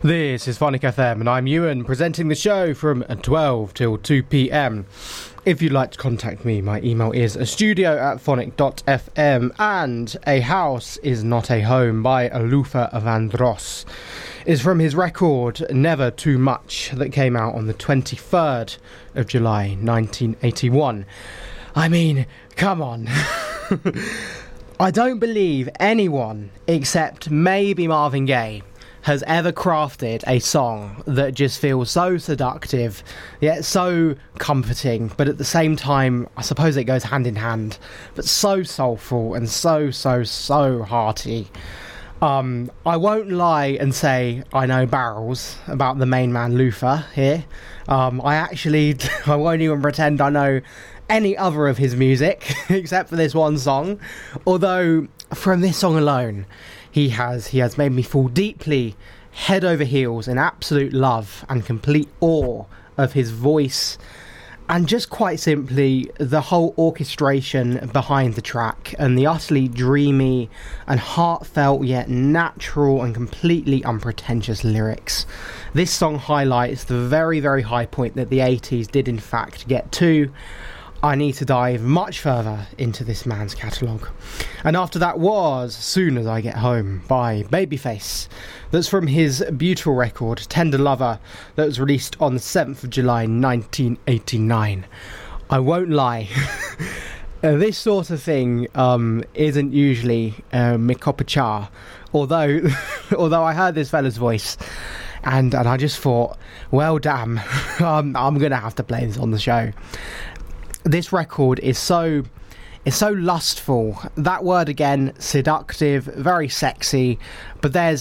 This is Phonic FM and I'm Ewan, presenting the show from 12 till 2 p.m. If you'd like to contact me, my email is studio@phonic.fm, and A House Is Not a Home by Luther Vandross is from his record Never Too Much that came out on the 23rd of July 1981. I mean, come on. I don't believe anyone except maybe Marvin Gaye has ever crafted a song that just feels so seductive, yet so comforting, but at the same time, I suppose it goes hand in hand, but so soulful and so hearty. I won't lie and say I know barrels about the main man Luther here. I won't even pretend I know any other of his music except for this one song, although from this song alone he has made me fall deeply, head over heels, in absolute love and complete awe of his voice, and just quite simply the whole orchestration behind the track and the utterly dreamy and heartfelt yet natural and completely unpretentious lyrics. This song highlights the very, very high point that the 80s did in fact get to. I need to dive much further into this man's catalogue. And after that was Soon As I Get Home by Babyface. That's from his beautiful record, Tender Lover, that was released on the 7th of July 1989. I won't lie, this sort of thing isn't usually my cup of cha, although I heard this fella's voice and I just thought, well damn, I'm going to have to play this on the show. This record is so lustful. That word again, seductive, very sexy, but there's